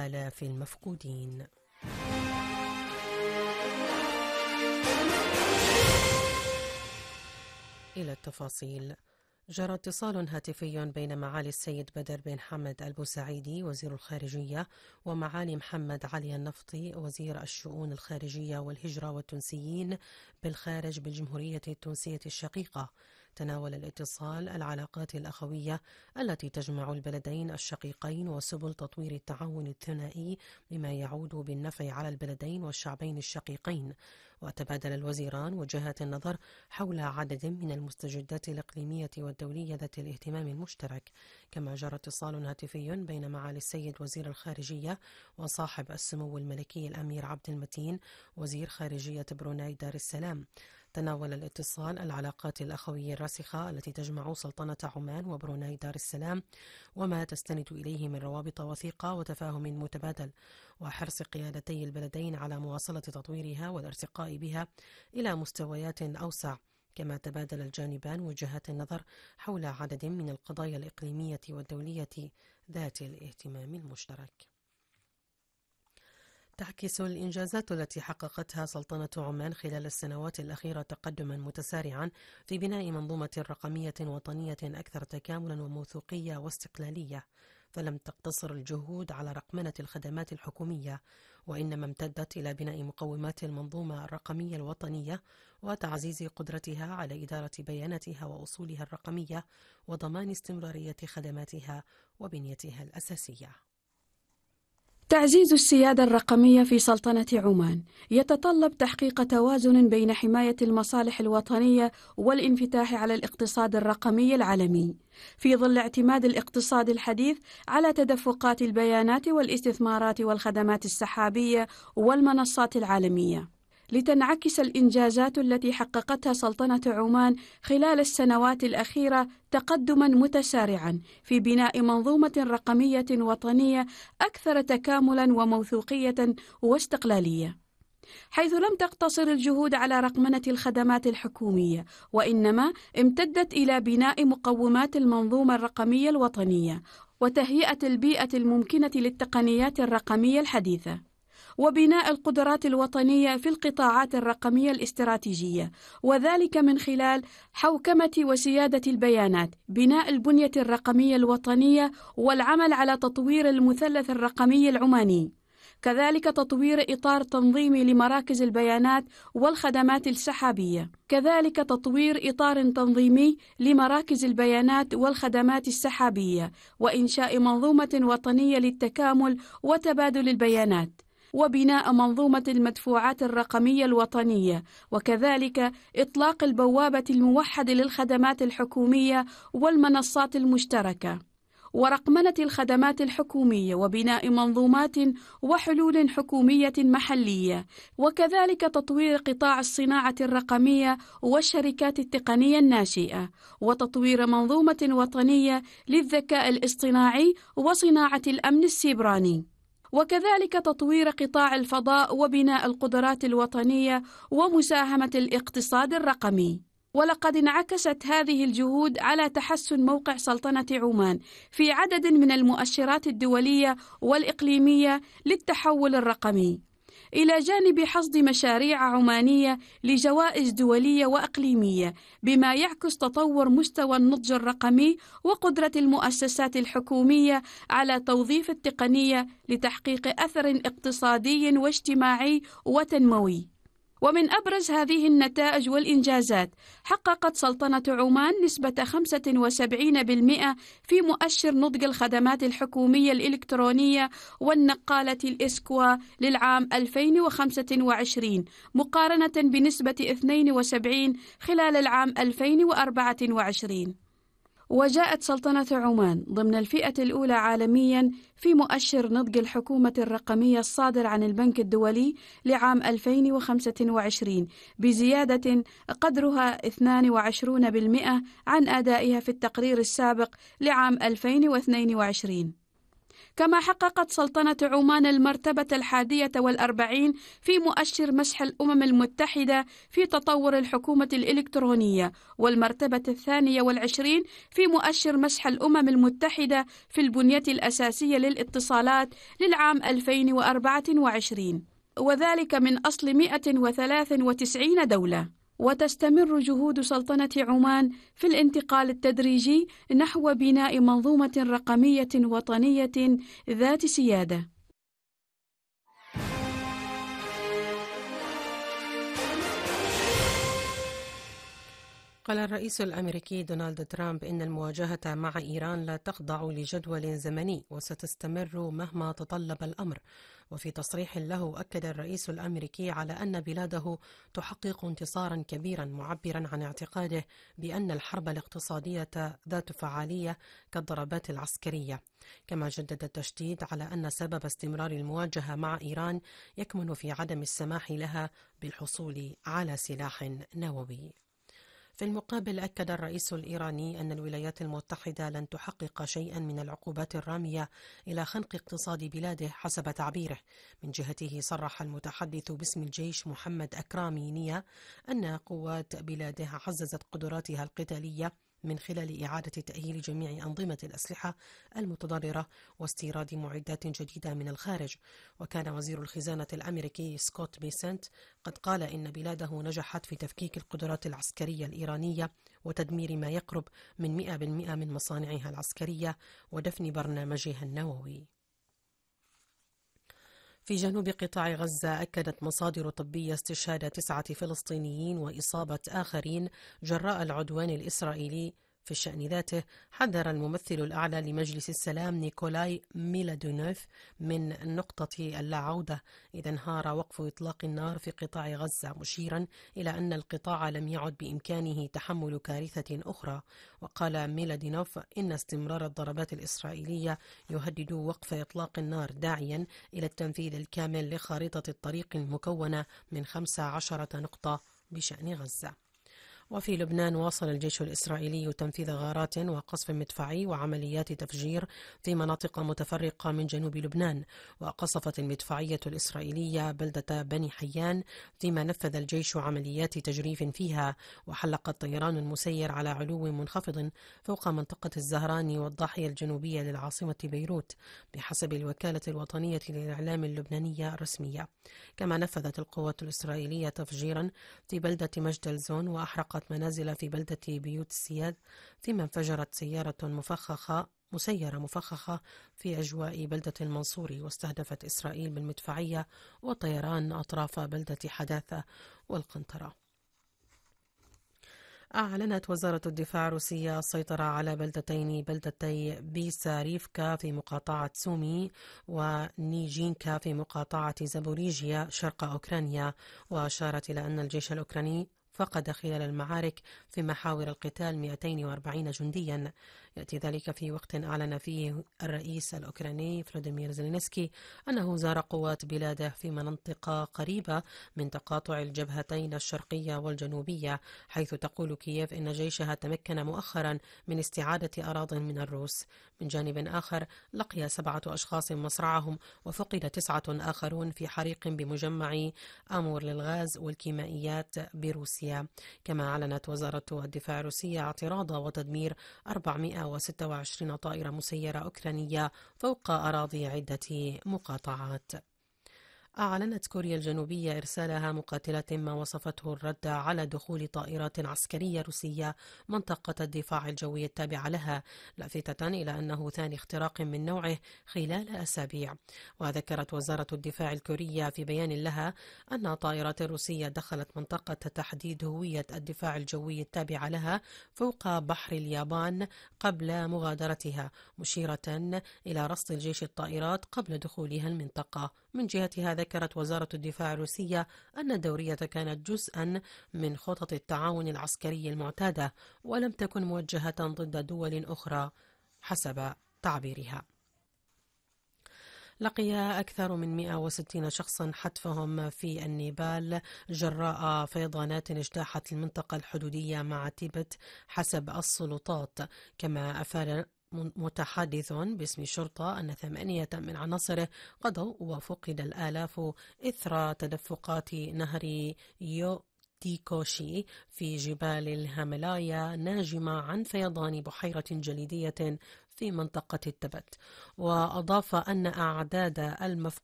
آلاف المفقودين. إلى التفاصيل. جرى اتصال هاتفي بين معالي السيد بدر بن حمد البوسعيدي وزير الخارجية ومعالي محمد علي النفطي وزير الشؤون الخارجية والهجرة والتونسيين بالخارج بالجمهورية التونسية الشقيقة. تناول الاتصال العلاقات الأخوية التي تجمع البلدين الشقيقين وسبل تطوير التعاون الثنائي بما يعود بالنفع على البلدين والشعبين الشقيقين. وتبادل الوزيران وجهات النظر حول عدد من المستجدات الإقليمية والدولية ذات الاهتمام المشترك. كما جرى اتصال هاتفي بين معالي السيد وزير الخارجية وصاحب السمو الملكي الأمير عبد المتين وزير خارجية بروناي دار السلام. تناول الاتصال العلاقات الأخوية الراسخة التي تجمع سلطنة عمان وبروناي دار السلام وما تستند إليه من روابط وثيقة وتفاهم متبادل، وحرص قيادتي البلدين على مواصلة تطويرها والارتقاء بها إلى مستويات أوسع. كما تبادل الجانبان وجهات النظر حول عدد من القضايا الإقليمية والدولية ذات الاهتمام المشترك. تعكس الإنجازات التي حققتها سلطنة عمان خلال السنوات الأخيرة تقدما متسارعا في بناء منظومة رقمية وطنية أكثر تكاملا وموثوقية واستقلالية، فلم تقتصر الجهود على رقمنة الخدمات الحكومية، وإنما امتدت إلى بناء مقومات المنظومة الرقمية الوطنية وتعزيز قدرتها على إدارة بياناتها وأصولها الرقمية وضمان استمرارية خدماتها وبنيتها الأساسية. تعزيز السيادة الرقمية في سلطنة عمان يتطلب تحقيق توازن بين حماية المصالح الوطنية والانفتاح على الاقتصاد الرقمي العالمي، في ظل اعتماد الاقتصاد الحديث على تدفقات البيانات والاستثمارات والخدمات السحابية والمنصات العالمية. لتنعكس الإنجازات التي حققتها سلطنة عمان خلال السنوات الأخيرة تقدما متسارعا في بناء منظومة رقمية وطنية أكثر تكاملا وموثوقية واستقلالية، حيث لم تقتصر الجهود على رقمنة الخدمات الحكومية، وإنما امتدت إلى بناء مقومات المنظومة الرقمية الوطنية وتهيئة البيئة الممكنة للتقنيات الرقمية الحديثة، وبناء القدرات الوطنية في القطاعات الرقمية الاستراتيجية، وذلك من خلال حوكمة وسيادة البيانات، بناء البنية الرقمية الوطنية، والعمل على تطوير المثلث الرقمي العماني، كذلك تطوير إطار تنظيمي لمراكز البيانات والخدمات السحابية، كذلك تطوير إطار تنظيمي لمراكز البيانات والخدمات السحابية، وإنشاء منظومة وطنية للتكامل وتبادل البيانات، وبناء منظومة المدفوعات الرقمية الوطنية، وكذلك إطلاق البوابة الموحدة للخدمات الحكومية والمنصات المشتركة، ورقمنة الخدمات الحكومية، وبناء منظومات وحلول حكومية محلية، وكذلك تطوير قطاع الصناعة الرقمية والشركات التقنية الناشئة، وتطوير منظومة وطنية للذكاء الاصطناعي وصناعة الأمن السيبراني، وكذلك تطوير قطاع الفضاء وبناء القدرات الوطنية ومساهمة الاقتصاد الرقمي. ولقد انعكست هذه الجهود على تحسن موقع سلطنة عمان في عدد من المؤشرات الدولية والإقليمية للتحول الرقمي، إلى جانب حصد مشاريع عمانية لجوائز دولية وإقليمية، بما يعكس تطور مستوى النضج الرقمي وقدرة المؤسسات الحكومية على توظيف التقنية لتحقيق أثر اقتصادي واجتماعي وتنموي. ومن أبرز هذه النتائج والإنجازات، حققت سلطنة عمان نسبة 75% في مؤشر نضج الخدمات الحكومية الإلكترونية والنقالة الإسكوا للعام 2025، مقارنة بنسبة 72 خلال العام 2024. وجاءت سلطنة عمان ضمن الفئة الأولى عالمياً في مؤشر نضج الحكومة الرقمية الصادر عن البنك الدولي لعام 2025 بزيادة قدرها 22% عن أدائها في التقرير السابق لعام 2022. كما حققت سلطنة عمان المرتبة 41 في مؤشر مسح الأمم المتحدة في تطور الحكومة الإلكترونية، والمرتبة 22 في مؤشر مسح الأمم المتحدة في البنية الأساسية للاتصالات للعام 2024، وذلك من أصل 193 دولة. وتستمر جهود سلطنة عمان في الانتقال التدريجي نحو بناء منظومة رقمية وطنية ذات سيادة. قال الرئيس الأمريكي دونالد ترامب إن المواجهة مع إيران لا تخضع لجدول زمني وستستمر مهما تطلب الأمر. وفي تصريح له أكد الرئيس الأمريكي على أن بلاده تحقق انتصارا كبيرا، معبرا عن اعتقاده بأن الحرب الاقتصادية ذات فعالية كالضربات العسكرية. كما جدد التشديد على أن سبب استمرار المواجهة مع إيران يكمن في عدم السماح لها بالحصول على سلاح نووي. في المقابل أكد الرئيس الإيراني أن الولايات المتحدة لن تحقق شيئا من العقوبات الرامية إلى خنق اقتصاد بلاده حسب تعبيره. من جهته صرح المتحدث باسم الجيش محمد أكرامي نيا أن قوات بلاده عززت قدراتها القتالية من خلال إعادة تأهيل جميع أنظمة الأسلحة المتضررة واستيراد معدات جديدة من الخارج. وكان وزير الخزانة الأمريكي سكوت بيسنت قد قال إن بلاده نجحت في تفكيك القدرات العسكرية الإيرانية وتدمير ما يقرب من 100% من مصانعها العسكرية ودفن برنامجها النووي. في جنوب قطاع غزة أكدت مصادر طبية استشهاد 9 فلسطينيين وإصابة آخرين جراء العدوان الإسرائيلي. في الشأن ذاته حذر الممثل الأعلى لمجلس السلام نيكولاي ميلادونوف من نقطة اللاعودة إذا انهار وقف إطلاق النار في قطاع غزة، مشيرا إلى أن القطاع لم يعد بإمكانه تحمل كارثة أخرى. وقال ميلادونوف إن استمرار الضربات الإسرائيلية يهدد وقف إطلاق النار، داعيا إلى التنفيذ الكامل لخارطة الطريق المكونة من 15 نقطة بشأن غزة. وفي لبنان واصل الجيش الإسرائيلي تنفيذ غارات وقصف مدفعي وعمليات تفجير في مناطق متفرقة من جنوب لبنان. وقصفت المدفعية الإسرائيلية بلدة بني حيان، فيما نفذ الجيش عمليات تجريف فيها. وحلق الطيران المسير على علو منخفض فوق منطقة الزهراني والضاحية الجنوبية للعاصمة بيروت بحسب الوكالة الوطنية للإعلام اللبنانية الرسمية. كما نفذت القوات الإسرائيلية تفجيرا في بلدة مجدلزون وأحرقت منازل في بلدة بيوت السياد، فيما انفجرت مسيرة مفخخة في أجواء بلدة المنصوري. واستهدفت إسرائيل بالمدفعية والطيران أطراف بلدة حداثة والقنطرة. أعلنت وزارة الدفاع الروسية السيطرة على بلدتي بيساريفكا في مقاطعة سومي ونيجينكا في مقاطعة زابوريجيا شرق أوكرانيا. وأشارت إلى أن الجيش الأوكراني فقد خلال المعارك في محاور القتال 240 جنديا. يأتي ذلك في وقت أعلن فيه الرئيس الأوكراني فلاديمير زيلينسكي أنه زار قوات بلاده في منطقة قريبة من تقاطع الجبهتين الشرقية والجنوبية، حيث تقول كييف إن جيشها تمكن مؤخرا من استعادة أراضٍ من الروس. من جانب آخر لقي 7 أشخاص مصرعهم وفقد 9 آخرون في حريق بمجمع آمور للغاز والكيميائيات بروسيا. كما أعلنت وزارة الدفاع الروسية اعتراض وتدمير 426 طائرة مسيرة أوكرانية فوق أراضي عدة مقاطعات. أعلنت كوريا الجنوبية إرسالها مقاتلة ما وصفته الرد على دخول طائرات عسكرية روسية منطقة الدفاع الجوي التابعة لها، لافتة إلى أنه ثاني اختراق من نوعه خلال أسابيع. وذكرت وزارة الدفاع الكورية في بيان لها أن طائرات روسية دخلت منطقة تحديد هوية الدفاع الجوي التابعة لها فوق بحر اليابان قبل مغادرتها، مشيرة إلى رصد الجيش الطائرات قبل دخولها المنطقة. من جهتها ذكرت وزارة الدفاع الروسية أن الدورية كانت جزءا من خطط التعاون العسكري المعتادة ولم تكن موجهة ضد دول أخرى حسب تعبيرها. لقي أكثر من 160 شخصا حتفهم في النيبال جراء فيضانات اجتاحت المنطقة الحدودية مع تيبت حسب السلطات. كما متحدث باسم الشرطة أن 8 من عناصره قضوا وفقد الآلاف إثر تدفقات نهر تيكوشي في جبال الهيمالايا ناجمة عن فيضان بحيرة جليدية في منطقة التبت. وأضاف أن أعداد المفقودين